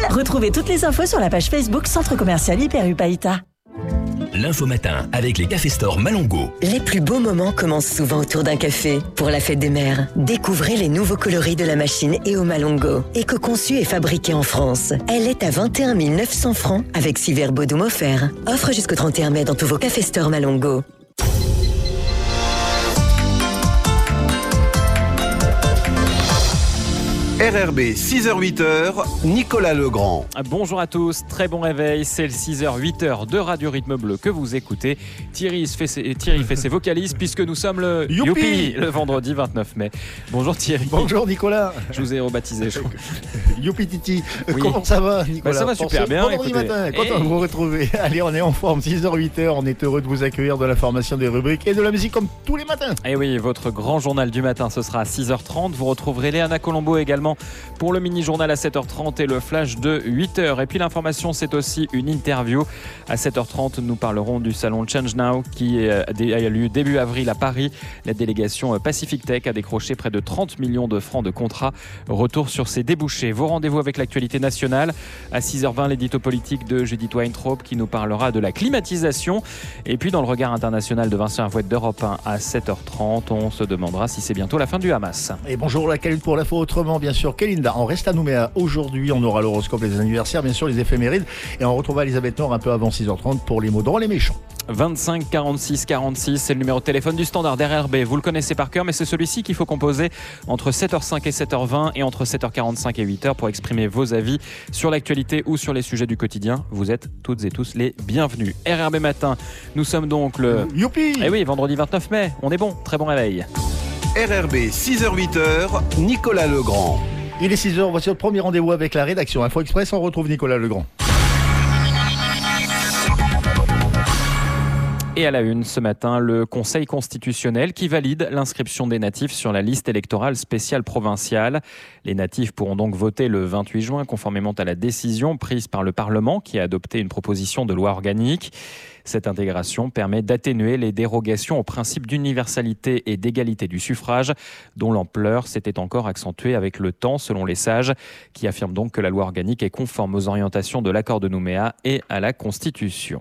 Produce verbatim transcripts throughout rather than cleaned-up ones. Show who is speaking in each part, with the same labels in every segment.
Speaker 1: Retrouvez toutes les infos sur la page Facebook Centre Commercial Hyper U Païta.
Speaker 2: L'info matin avec les Café Store Malongo.
Speaker 3: Les plus beaux moments commencent souvent autour d'un café. Pour la fête des mères, découvrez les nouveaux coloris de la machine E O Malongo. Éco-conçue et fabriquée en France. Elle est à vingt et un mille neuf cents francs avec six verres Bodum offerts. Offre jusqu'au trente et un mai dans tous vos Café Store Malongo.
Speaker 4: R R B six heures huit heures, Nicolas Legrand.
Speaker 5: Bonjour à tous, très bon réveil, c'est le six heures huit heures de Radio Rythme Bleu que vous écoutez. Thierry fait ses, Thierry fait ses vocalises puisque nous sommes le
Speaker 6: Youpi
Speaker 5: Youpi, le vendredi vingt-neuf mai. Bonjour Thierry.
Speaker 6: Bonjour Nicolas.
Speaker 5: Je vous ai rebaptisé, je crois.
Speaker 6: Youpi Titi,
Speaker 5: Oui.
Speaker 6: comment ça va Nicolas?
Speaker 5: Bah, ça va super bien.
Speaker 6: Vendredi
Speaker 5: Écoutez.
Speaker 6: matin, content
Speaker 5: Hey.
Speaker 6: de vous retrouver. Allez, on est en forme, six heures huit heures, on est heureux de vous accueillir, de l'information, des rubriques et de la musique comme tous les matins.
Speaker 5: Et oui, votre grand journal du matin, ce sera à six heures trente. Vous retrouverez Léana Colombo également pour le mini-journal à sept heures trente et le flash de huit heures. Et puis l'information, c'est aussi une interview. À sept heures trente, nous parlerons du salon Change Now qui a lieu début avril à Paris. La délégation Pacific Tech a décroché près de trente millions de francs de contrats. Retour sur ses débouchés. Vos rendez-vous avec l'actualité nationale. À six heures vingt, l'édito politique de Judith Weintraub qui nous parlera de la climatisation. Et puis dans le regard international de Vincent Hervouet d'Europe un à sept heures trente, on se demandera si c'est bientôt la fin du Hamas.
Speaker 6: Et bonjour la Caline pour l'info autrement, bien sûr. Kélinda, on reste à Nouméa. Aujourd'hui, on aura l'horoscope, les anniversaires, bien sûr, les éphémérides. Et on retrouvera Elisabeth Nord un peu avant six heures trente pour les mots drôles et méchants.
Speaker 5: vingt-cinq quarante-six quarante-six, c'est le numéro de téléphone du standard R R B. Vous le connaissez par cœur, mais c'est celui-ci qu'il faut composer entre sept heures cinq et sept heures vingt et entre sept heures quarante-cinq et huit heures pour exprimer vos avis sur l'actualité ou sur les sujets du quotidien. Vous êtes toutes et tous les bienvenus. R R B matin, nous sommes donc le...
Speaker 6: Youpi
Speaker 5: Eh oui, vendredi vingt-neuf mai, on est bon, très bon réveil.
Speaker 4: R R B six heures huit heures, Nicolas Legrand.
Speaker 6: Il est six heures, voici le premier rendez-vous avec la rédaction Info Express. On retrouve Nicolas Legrand.
Speaker 5: Et à la une, ce matin, le Conseil constitutionnel qui valide l'inscription des natifs sur la liste électorale spéciale provinciale. Les natifs pourront donc voter le vingt-huit juin, conformément à la décision prise par le Parlement qui a adopté une proposition de loi organique. Cette intégration permet d'atténuer les dérogations au principe d'universalité et d'égalité du suffrage, dont l'ampleur s'était encore accentuée avec le temps, selon les sages, qui affirment donc que la loi organique est conforme aux orientations de l'accord de Nouméa et à la Constitution.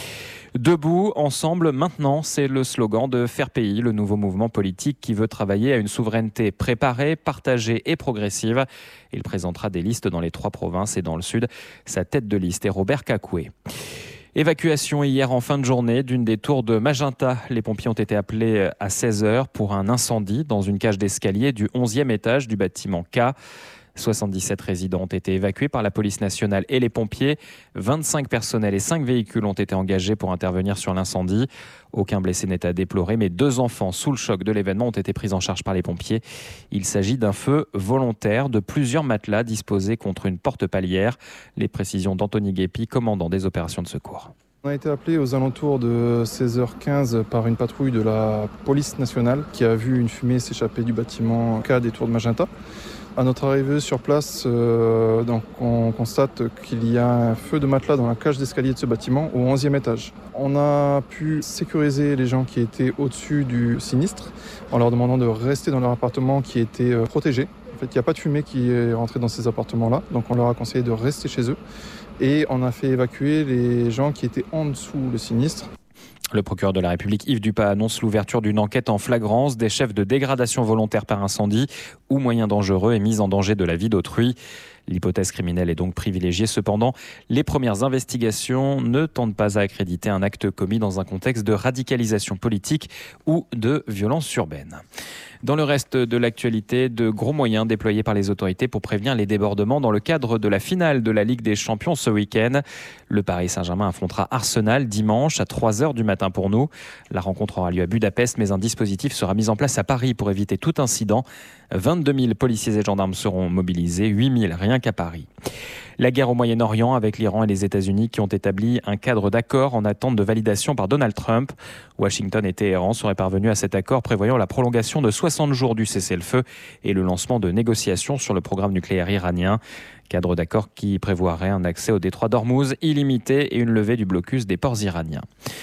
Speaker 5: Debout, ensemble, maintenant, c'est le slogan de Faire Pays, le nouveau mouvement politique qui veut travailler à une souveraineté préparée, partagée et progressive. Il présentera des listes dans les trois provinces et dans le sud. Sa tête de liste est Robert Cacoué. Évacuation hier en fin de journée d'une des tours de Magenta. Les pompiers ont été appelés à seize heures pour un incendie dans une cage d'escalier du onzième étage du bâtiment K. soixante-dix-sept résidents ont été évacués par la police nationale et les pompiers. vingt-cinq personnels et cinq véhicules ont été engagés pour intervenir sur l'incendie. Aucun blessé n'est à déplorer, mais deux enfants sous le choc de l'événement ont été pris en charge par les pompiers. Il s'agit d'un feu volontaire de plusieurs matelas disposés contre une porte palière. Les précisions d'Anthony Guépi, commandant des opérations de secours.
Speaker 7: On a été appelé aux alentours de seize heures quinze par une patrouille de la police nationale qui a vu une fumée s'échapper du bâtiment K des tours de Magenta. À notre arrivée sur place, euh, donc on constate qu'il y a un feu de matelas dans la cage d'escalier de ce bâtiment au onzième étage. On a pu sécuriser les gens qui étaient au-dessus du sinistre en leur demandant de rester dans leur appartement qui était euh, protégé. En fait, il n'y a pas de fumée qui est rentrée dans ces appartements-là, donc on leur a conseillé de rester chez eux. Et on a fait évacuer les gens qui étaient en dessous le sinistre.
Speaker 5: Le procureur de la République Yves Dupas annonce l'ouverture d'une enquête en flagrance des chefs de dégradation volontaire par incendie ou moyens dangereux et mise en danger de la vie d'autrui. L'hypothèse criminelle est donc privilégiée. Cependant, les premières investigations ne tendent pas à accréditer un acte commis dans un contexte de radicalisation politique ou de violence urbaine. Dans le reste de l'actualité, de gros moyens déployés par les autorités pour prévenir les débordements dans le cadre de la finale de la Ligue des Champions ce week-end. Le Paris Saint-Germain affrontera Arsenal dimanche à trois heures du matin pour nous. La rencontre aura lieu à Budapest, mais un dispositif sera mis en place à Paris pour éviter tout incident. vingt-deux mille policiers et gendarmes seront mobilisés, huit mille rien qu'à Paris. La guerre au Moyen-Orient avec l'Iran et les États-Unis qui ont établi un cadre d'accord en attente de validation par Donald Trump. Washington et Téhéran seraient parvenus à cet accord prévoyant la prolongation de soixante jours du cessez-le-feu et le lancement de négociations sur le programme nucléaire iranien. Cadre d'accord qui prévoirait un accès au détroit d'Ormuz illimité et une levée du blocus des ports iraniens.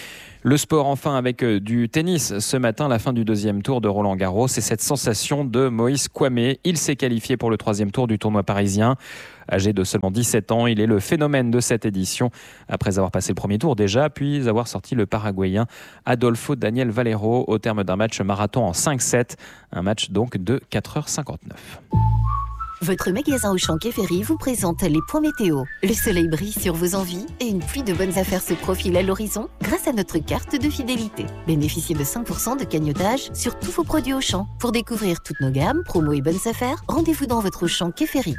Speaker 5: Le sport enfin avec du tennis. Ce matin, la fin du deuxième tour de Roland-Garros et cette sensation de Moïse Kouamé. Il s'est qualifié pour le troisième tour du tournoi parisien. Âgé de seulement dix-sept ans, il est le phénomène de cette édition. Après avoir passé le premier tour déjà, puis avoir sorti le Paraguayen Adolfo Daniel Valero au terme d'un match marathon en cinq sept. Un match donc de quatre heures cinquante-neuf.
Speaker 8: Votre magasin Auchan Quai Ferry vous présente les points météo. Le soleil brille sur vos envies et une pluie de bonnes affaires se profile à l'horizon grâce à notre carte de fidélité. Bénéficiez de cinq pour cent de cagnotage sur tous vos produits Auchan. Pour découvrir toutes nos gammes, promos et bonnes affaires, rendez-vous dans votre Auchan Quai Ferry.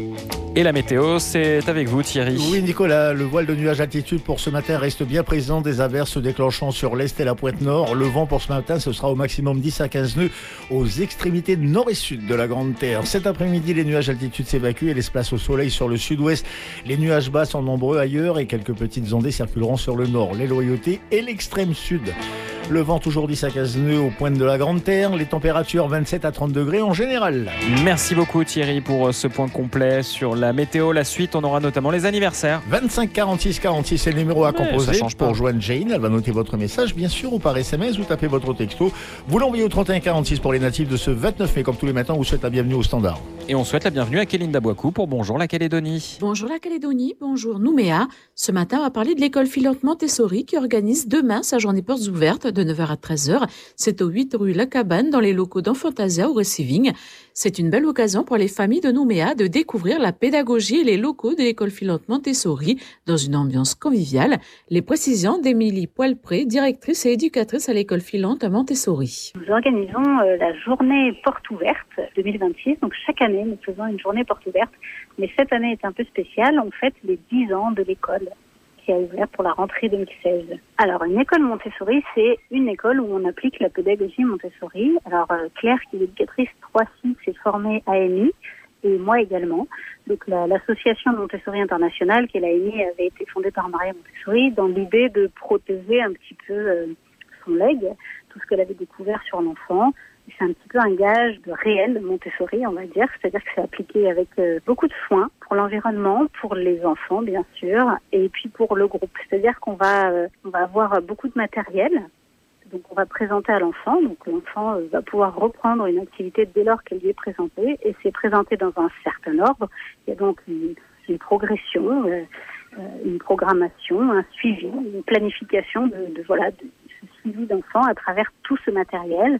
Speaker 5: Et la météo, c'est avec vous Thierry.
Speaker 6: Oui Nicolas, le voile de nuages altitude pour ce matin reste bien présent, des averses se déclenchant sur l'est et la pointe nord. Le vent pour ce matin, ce sera au maximum dix à quinze nœuds aux extrémités nord et sud de la Grande Terre. Cet après-midi, les nuages altitude s'évacuent et laissent place au soleil sur le sud-ouest. Les nuages bas sont nombreux ailleurs et quelques petites ondées circuleront sur le nord, les loyautés et l'extrême sud. Le vent toujours dix à quinze nœuds aux pointes de la Grande Terre, les températures vingt-sept à trente degrés en général.
Speaker 5: Merci beaucoup Thierry pour ce point complet sur la météo. La suite, on aura notamment les anniversaires.
Speaker 6: vingt-cinq quarante-six quarante-six, c'est le numéro à
Speaker 5: ouais,
Speaker 6: composer pour joindre Jane. Elle va noter votre message, bien sûr, ou par S M S, ou taper votre texto. Vous l'envoyez au trente et un quarante-six pour les natifs de ce vingt-neuf mai. Comme tous les matins, on vous souhaite la bienvenue au standard.
Speaker 5: Et on souhaite la bienvenue à Kéline Dabouakou pour Bonjour la Calédonie.
Speaker 9: Bonjour la Calédonie, bonjour Nouméa. Ce matin, on va parler de l'école Philante Montessori qui organise demain sa journée portes ouvertes de neuf heures à treize heures. C'est au huit rue La Cabane dans les locaux d'Enfantasia au Receiving. C'est une belle occasion pour les familles de Nouméa de découvrir la pédagogie et les locaux de l'école Philante Montessori dans une ambiance conviviale. Les précisions d'Émilie Poilpré, directrice et éducatrice à l'école Philante Montessori.
Speaker 10: Nous organisons euh, la journée porte ouverte deux mille vingt-six. Donc chaque année, nous faisons une journée porte ouverte. Mais cette année est un peu spéciale. On fête les dix ans de l'école qui a ouvert pour la rentrée deux mille seize. Alors, une école Montessori, c'est une école où on applique la pédagogie Montessori. Alors, euh, Claire, qui est éducatrice trois six, s'est formée à A M I, et moi également. Donc, la, l'association Montessori Internationale, qui est l'A M I, avait été fondée par Maria Montessori dans l'idée de protéger un petit peu euh, son legs, tout ce qu'elle avait découvert sur l'enfant. C'est un petit peu un gage de réel Montessori, on va dire. C'est-à-dire que c'est appliqué avec euh, beaucoup de soin pour l'environnement, pour les enfants, bien sûr, et puis pour le groupe. C'est-à-dire qu'on va, euh, on va avoir beaucoup de matériel. Donc, on va présenter à l'enfant. Donc, l'enfant euh, va pouvoir reprendre une activité dès lors qu'elle lui est présentée. Et c'est présenté dans un certain ordre. Il y a donc une, une progression, euh, euh, une programmation, un suivi, une planification de, de voilà, de ce suivi d'enfant à travers tout ce matériel.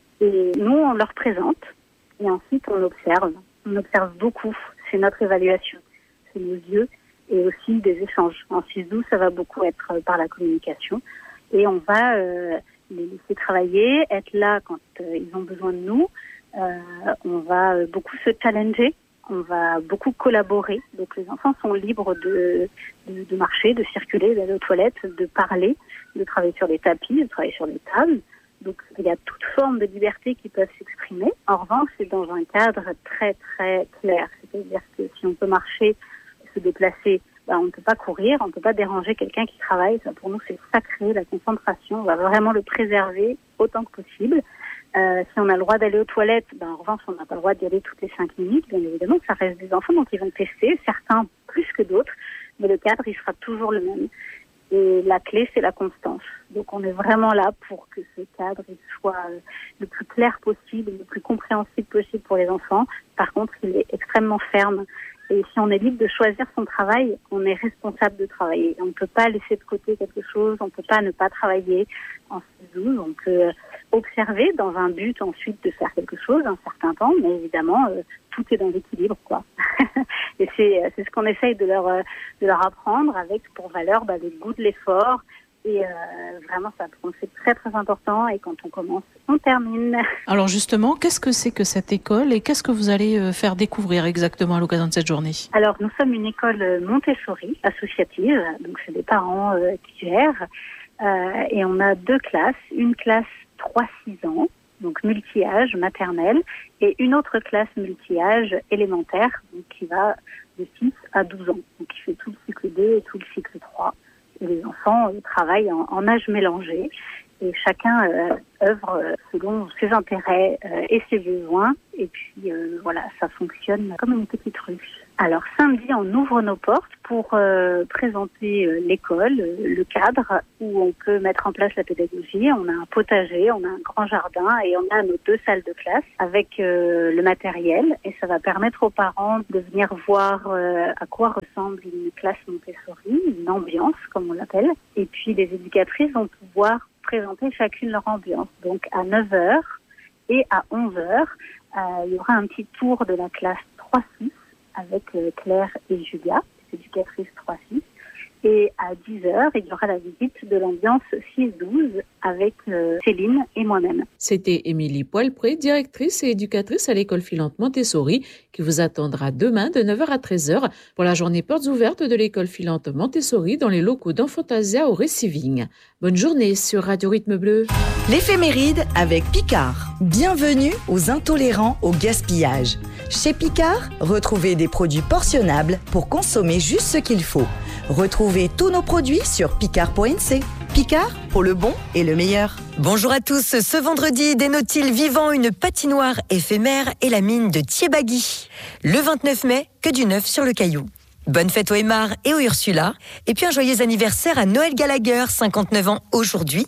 Speaker 10: Et nous, on leur présente et ensuite on observe. On observe beaucoup. C'est notre évaluation. C'est nos yeux et aussi des échanges. En six douze, ça va beaucoup être par la communication. Et on va euh, les laisser travailler, être là quand euh, ils ont besoin de nous. Euh, on va beaucoup se challenger. On va beaucoup collaborer. Donc les enfants sont libres de, de, de marcher, de circuler, d'aller aux toilettes, de parler, de travailler sur les tapis, de travailler sur les tables. Donc, il y a toute forme de liberté qui peuvent s'exprimer. En revanche, c'est dans un cadre très, très clair. C'est-à-dire que si on peut marcher, se déplacer, ben, on ne peut pas courir, on ne peut pas déranger quelqu'un qui travaille. Ça, pour nous, c'est sacré, la concentration. On va vraiment le préserver autant que possible. Euh, si on a le droit d'aller aux toilettes, ben, en revanche, on n'a pas le droit d'y aller toutes les cinq minutes. Bien évidemment, ça reste des enfants, donc ils vont tester, certains plus que d'autres. Mais le cadre, il sera toujours le même. Et la clé, c'est la constance. Donc, on est vraiment là pour que ce cadre il soit le plus clair possible, le plus compréhensible possible pour les enfants. Par contre, il est extrêmement ferme. Et si on est libre de choisir son travail, on est responsable de travailler. On ne peut pas laisser de côté quelque chose, on ne peut pas ne pas travailler en six douze. On peut observer dans un but ensuite de faire quelque chose un certain temps, mais évidemment, euh, tout est dans l'équilibre, quoi. Et c'est, c'est ce qu'on essaye de leur, de leur apprendre avec pour valeur bah, le goût de l'effort. Et euh, vraiment, ça, c'est très très important. Et quand on commence, on termine.
Speaker 9: Alors justement, qu'est-ce que c'est que cette école et qu'est-ce que vous allez faire découvrir exactement à l'occasion de cette journée ?
Speaker 10: Alors, nous sommes une école Montessori associative. Donc, c'est des parents euh, qui gèrent. Euh, et on a deux classes. Une classe trois six ans, donc multi-âge maternelle, et une autre classe multi-âge élémentaire, donc qui va de six à douze ans. Donc, qui fait tout le cycle deux et tout le cycle trois. Et les enfants euh, travaillent en, en âge mélangé et chacun euh, œuvre selon ses intérêts euh, et ses besoins. Et puis euh, voilà, ça fonctionne comme une petite ruche. Alors samedi, on ouvre nos portes pour euh, présenter euh, l'école, euh, le cadre où on peut mettre en place la pédagogie. On a un potager, on a un grand jardin et on a nos deux salles de classe avec euh, le matériel. Et ça va permettre aux parents de venir voir euh, à quoi ressemble une classe Montessori, une ambiance comme on l'appelle. Et puis les éducatrices vont pouvoir présenter chacune leur ambiance. Donc à neuf heures et à onze heures, euh, il y aura un petit tour de la classe trois six avec euh, Claire et Julia, éducatrice trois six. Et à dix heures, il y aura la visite de l'ambiance six douze avec euh, Céline et moi-même.
Speaker 9: C'était Émilie Poilpré, directrice et éducatrice à l'école filante Montessori, qui vous attendra demain de neuf heures à treize heures pour la journée portes ouvertes de l'école filante Montessori dans les locaux d'Enfantasia au Receiving. Bonne journée sur Radio Rythme Bleu.
Speaker 1: L'éphéméride avec Picard. Bienvenue aux intolérants au gaspillage. Chez Picard, retrouvez des produits portionnables pour consommer juste ce qu'il faut. Retrouvez tous nos produits sur picard point n c. Picard, pour le bon et le meilleur.
Speaker 3: Bonjour à tous, ce vendredi, des nautiles vivants, une patinoire éphémère et la mine de Thiebagui. Le vingt-neuf mai, que du neuf sur le Caillou. Bonne fête aux Aymar et aux Ursula. Et puis un joyeux anniversaire à Noël Gallagher, cinquante-neuf ans aujourd'hui.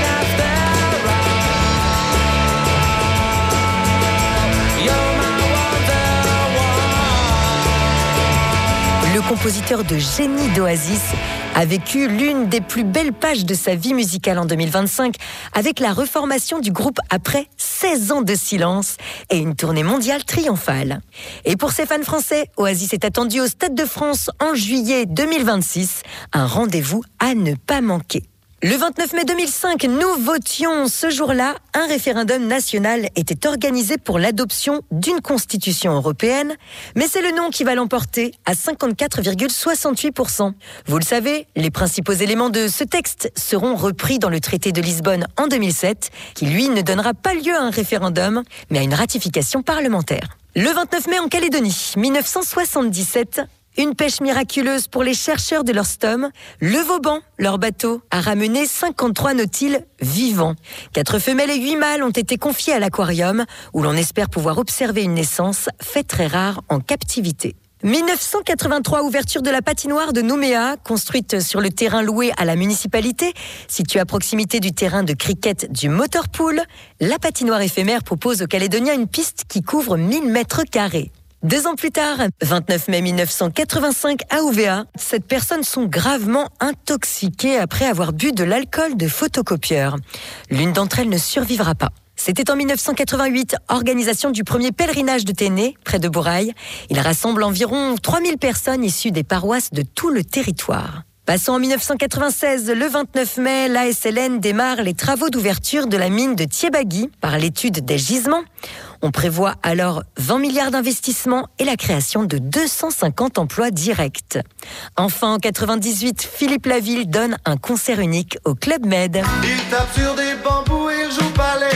Speaker 3: Le compositeur de génie d'Oasis a vécu l'une des plus belles pages de sa vie musicale en deux mille vingt-cinq avec la reformation du groupe après seize ans de silence et une tournée mondiale triomphale. Et pour ses fans français, Oasis est attendu au Stade de France en juillet deux mille vingt-six, un rendez-vous à ne pas manquer. Le vingt-neuf mai deux mille cinq, nous votions. Ce jour-là, un référendum national était organisé pour l'adoption d'une constitution européenne, mais c'est le non qui va l'emporter à cinquante-quatre virgule soixante-huit pour cent. Vous le savez, les principaux éléments de ce texte seront repris dans le traité de Lisbonne en deux mille sept, qui lui ne donnera pas lieu à un référendum, mais à une ratification parlementaire. Le vingt-neuf mai en Calédonie, mille neuf cent soixante-dix-sept, une pêche miraculeuse pour les chercheurs de l'Orstom. Le Vauban, leur bateau, a ramené cinquante-trois nautiles vivants. Quatre femelles et huit mâles ont été confiés à l'aquarium, où l'on espère pouvoir observer une naissance, fait très rare en captivité. mille neuf cent quatre-vingt-trois, ouverture de la patinoire de Nouméa, construite sur le terrain loué à la municipalité, située à proximité du terrain de cricket du Motorpool. La patinoire éphémère propose aux Calédoniens une piste qui couvre mille mètres carrés. Deux ans plus tard, vingt-neuf mai mille neuf cent quatre-vingt-cinq, à Ouvéa, sept personnes sont gravement intoxiquées après avoir bu de l'alcool de photocopieur. L'une d'entre elles ne survivra pas. C'était en mille neuf cent quatre-vingt-huit, organisation du premier pèlerinage de Téné, près de Bourail. Il rassemble environ trois mille personnes issues des paroisses de tout le territoire. Passons en mille neuf cent quatre-vingt-seize, le vingt-neuf mai, l'A S L N démarre les travaux d'ouverture de la mine de Thiebagui par l'étude des gisements. On prévoit alors vingt milliards d'investissements et la création de deux cent cinquante emplois directs. Enfin, en quatre-vingt-dix-huit, Philippe Laville donne un concert unique au Club Med.
Speaker 11: Il tape sur des bambous et joue pas les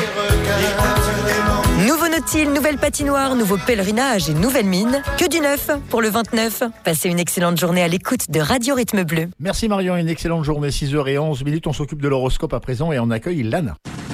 Speaker 11: requins.
Speaker 3: Nouveau Nautile, nouvelle patinoire, nouveau pèlerinage et nouvelle mine. Que du neuf pour le vingt-neuf. Passez une excellente journée à l'écoute de Radio Rythme Bleu.
Speaker 6: Merci Marion, une excellente journée. six heures onze minutes, on s'occupe de l'horoscope à présent et on accueille Lana.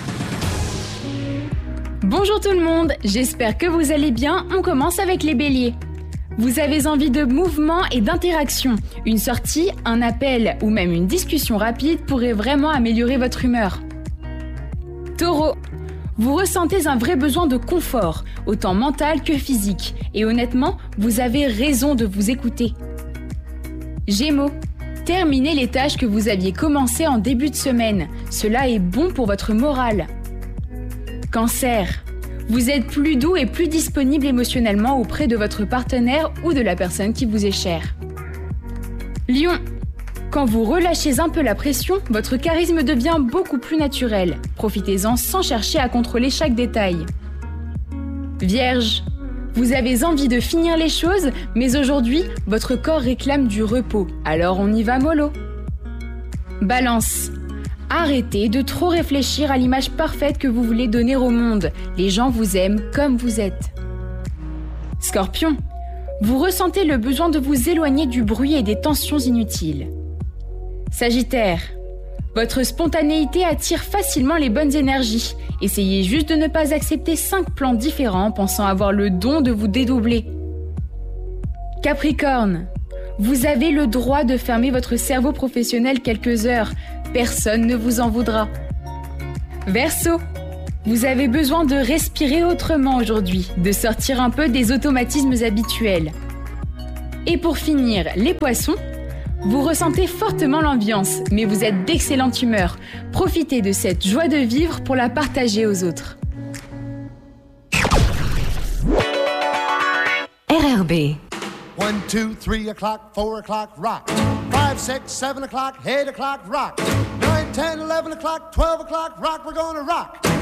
Speaker 12: Bonjour tout le monde, j'espère que vous allez bien. On commence avec les béliers. Vous avez envie de mouvement et d'interaction. Une sortie, un appel ou même une discussion rapide pourrait vraiment améliorer votre humeur. Taureau, vous ressentez un vrai besoin de confort, autant mental que physique. Et honnêtement, vous avez raison de vous écouter. Gémeaux, terminez les tâches que vous aviez commencées en début de semaine. Cela est bon pour votre morale. Cancer, vous êtes plus doux et plus disponible émotionnellement auprès de votre partenaire ou de la personne qui vous est chère. Lion, quand vous relâchez un peu la pression, votre charisme devient beaucoup plus naturel. Profitez-en sans chercher à contrôler chaque détail. Vierge, vous avez envie de finir les choses, mais aujourd'hui, votre corps réclame du repos. Alors on y va mollo. Balance, arrêtez de trop réfléchir à l'image parfaite que vous voulez donner au monde. Les gens vous aiment comme vous êtes. Scorpion, vous ressentez le besoin de vous éloigner du bruit et des tensions inutiles. Sagittaire, votre spontanéité attire facilement les bonnes énergies. Essayez juste de ne pas accepter cinq plans différents pensant avoir le don de vous dédoubler. Capricorne, vous avez le droit de fermer votre cerveau professionnel quelques heures. Personne ne vous en voudra. Verseau, vous avez besoin de respirer autrement aujourd'hui, de sortir un peu des automatismes habituels. Et pour finir, les poissons, vous ressentez fortement l'ambiance, mais vous êtes d'excellente humeur. Profitez de cette joie de vivre pour la partager aux autres.
Speaker 8: R R B.
Speaker 11: One, two, three o'clock, four o'clock, rock. Five, six, seven o'clock, eight o'clock, rock. Nine, ten, eleven o'clock, twelve o'clock, rock. We're gonna rock.